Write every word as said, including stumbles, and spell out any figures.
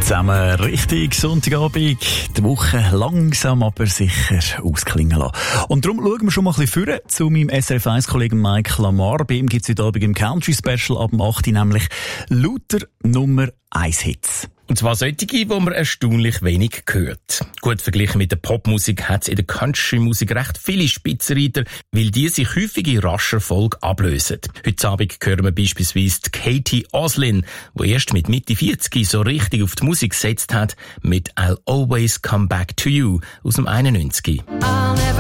Zusammen richtig Sonntagabend, die Woche langsam aber sicher ausklingen lassen. Und darum schauen wir schon mal ein bisschen vorne zu meinem S R F eins Kollegen Mike Lamar. Bei ihm gibt es heute Abend im Country Special ab dem acht Uhr nämlich lauter Nummer eins Hits. Und zwar solche, die man erstaunlich wenig hört. Gut verglichen mit der Popmusik hat es in der Country-Musik recht viele Spitzenreiter, weil die sich häufig in rascher Folge ablösen. Heute Abend hören wir beispielsweise die Katie Oslin, die erst mit Mitte vierzig so richtig auf die Musik gesetzt hat, mit I'll Always Come Back to You aus dem einundneunzig.